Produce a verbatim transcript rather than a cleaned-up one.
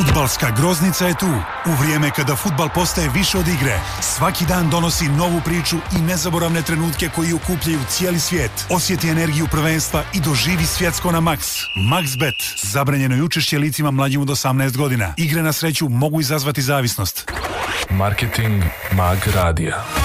Fudbalska groznica je tu. U vrijeme kada fudbal postaje više od igre. Svaki dan donosi novu priču i nezaboravne trenutke koji okupljaju cijeli svijet. Osjeti energiju prvenstva i doživi svjetsko na Max. MaxBet. Zabranjeno je učešće licima mlađim od osamnaest godina. Igre na sreću mogu izazvati zavisnost. Marketing Mag Radija.